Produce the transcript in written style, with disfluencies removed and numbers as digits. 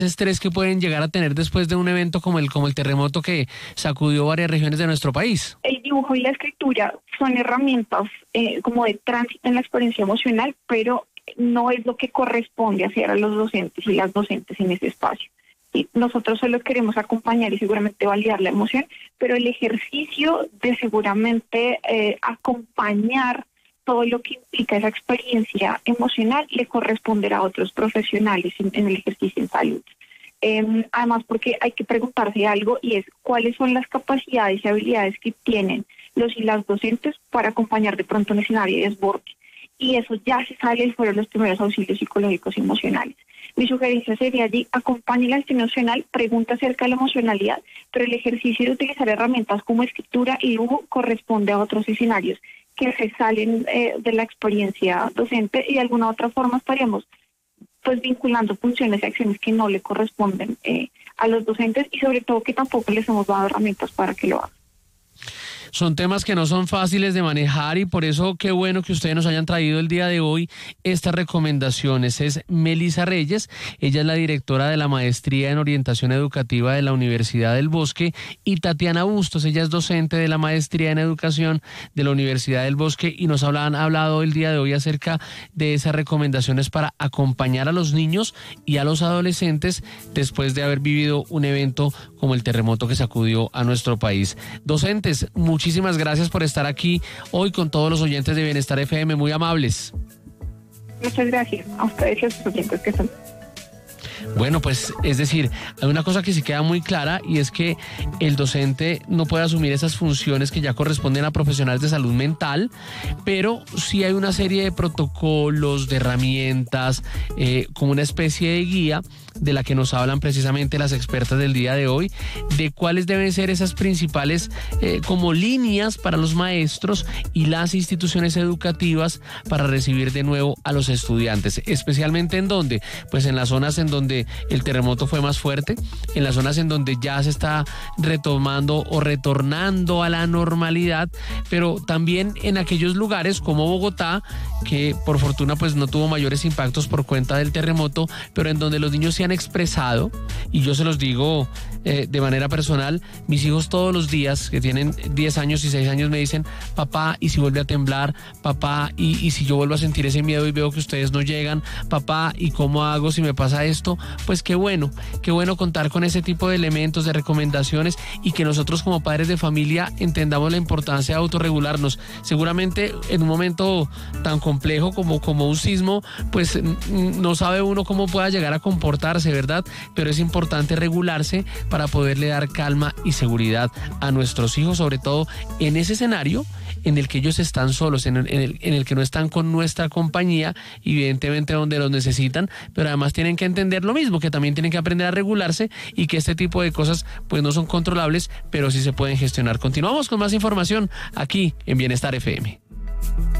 estrés que pueden llegar a tener después de un evento como el terremoto que sacudió varias regiones de nuestro país. El dibujo y la escritura son herramientas como de tránsito en la experiencia emocional, pero no es lo que corresponde hacer a los docentes y las docentes en ese espacio. Y nosotros solo queremos acompañar y seguramente validar la emoción, pero el ejercicio de seguramente acompañar todo lo que implica esa experiencia emocional le corresponderá a otros profesionales en el ejercicio en salud. Además, porque hay que preguntarse algo, y es cuáles son las capacidades y habilidades que tienen los y las docentes para acompañar de pronto un escenario de desborde. Y eso ya se sale fuera de los primeros auxilios psicológicos y emocionales. Mi sugerencia sería allí, acompañe la gestión emocional, pregunta acerca de la emocionalidad, pero el ejercicio de utilizar herramientas como escritura y dibujo corresponde a otros escenarios que se salen de la experiencia docente, y de alguna otra forma estaríamos pues vinculando funciones y acciones que no le corresponden a los docentes, y sobre todo que tampoco les hemos dado herramientas para que lo hagan. Son temas que no son fáciles de manejar, y por eso qué bueno que ustedes nos hayan traído el día de hoy estas recomendaciones. Es Melissa Reyes, ella es la directora de la Maestría en Orientación Educativa de la Universidad del Bosque, y Tatiana Bustos, ella es docente de la Maestría en Educación de la Universidad del Bosque, y nos han hablado el día de hoy acerca de esas recomendaciones para acompañar a los niños y a los adolescentes después de haber vivido un evento como el terremoto que sacudió a nuestro país. Docentes, muchísimas gracias por estar aquí hoy con todos los oyentes de Bienestar FM, muy amables. Muchas gracias a ustedes y a sus oyentes que son. Bueno, pues es decir, hay una cosa que sí queda muy clara, y es que el docente no puede asumir esas funciones que ya corresponden a profesionales de salud mental, pero sí hay una serie de protocolos, de herramientas, como una especie de guía de la que nos hablan precisamente las expertas del día de hoy, de cuáles deben ser esas principales como líneas para los maestros y las instituciones educativas para recibir de nuevo a los estudiantes, especialmente en donde, pues en las zonas en donde el terremoto fue más fuerte, en las zonas en donde ya se está retomando o retornando a la normalidad, pero también en aquellos lugares como Bogotá, que por fortuna pues no tuvo mayores impactos por cuenta del terremoto, pero en donde los niños se han expresado, y yo se los digo de manera personal, mis hijos todos los días, que tienen 10 años y 6 años, me dicen: papá, ¿y si vuelve a temblar? Papá, ¿y si yo vuelvo a sentir ese miedo y veo que ustedes no llegan? Papá, ¿y cómo hago si me pasa esto? Pues qué bueno contar con ese tipo de elementos, de recomendaciones, y que nosotros como padres de familia entendamos la importancia de autorregularnos. Seguramente en un momento tan complejo como un sismo, pues no sabe uno cómo pueda llegar a comportarse, ¿verdad? Pero es importante regularse para poderle dar calma y seguridad a nuestros hijos, sobre todo en ese escenario en el que ellos están solos, en el que no están con nuestra compañía, evidentemente donde los necesitan, pero además tienen que entender lo mismo, que también tienen que aprender a regularse, y que este tipo de cosas pues no son controlables, pero sí se pueden gestionar. Continuamos con más información aquí en Bienestar FM.